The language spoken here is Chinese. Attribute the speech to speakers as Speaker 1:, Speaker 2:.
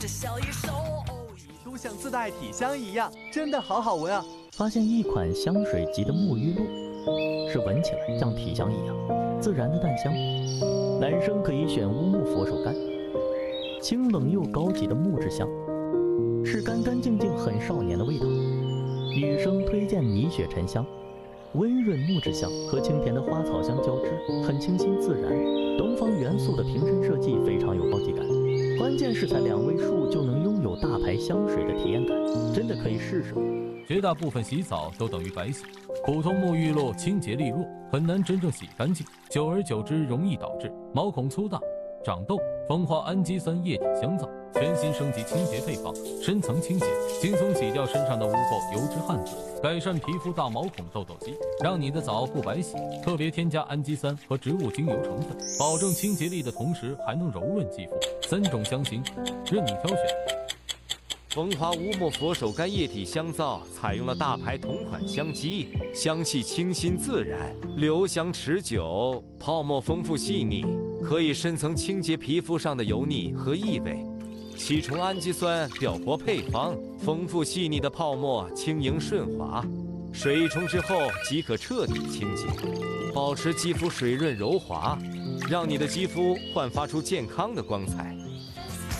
Speaker 1: 都像自带体香一样，真的好好闻啊！
Speaker 2: 发现一款香水级的沐浴露，是闻起来像体香一样自然的淡香。男生可以选乌木佛手柑，清冷又高级的木质香，是干干净净很少年的味道。女生推荐米雪沉香，温润木质香和清甜的花草香交织，很清新自然。东方元素的瓶身设计非常有高级感，关键是才2位数就能拥有大牌香水的体验感，真的可以试试。
Speaker 3: 绝大部分洗澡都等于白洗，普通沐浴露清洁力弱，很难真正洗干净，久而久之容易导致毛孔粗大、长痘。蜂花氨基酸液体香皂全新升级清洁配方，深层清洁，轻松洗掉身上的污垢、油脂、汗渍，改善皮肤大毛孔痘痘肌，让你的澡不白洗。特别添加氨基酸和植物精油成分，保证清洁力的同时还能柔润肌肤。3种香型任你挑选。
Speaker 4: 蜂花乌木佛手柑液体香皂采用了大牌同款香基，香气清新自然，留香持久，泡沫丰富细腻，可以深层清洁皮肤上的油腻和异味。7重氨基酸表活配方，丰富细腻的泡沫轻盈顺滑，水冲之后即可彻底清洁，保持肌肤水润柔滑，让你的肌肤焕发出健康的光彩。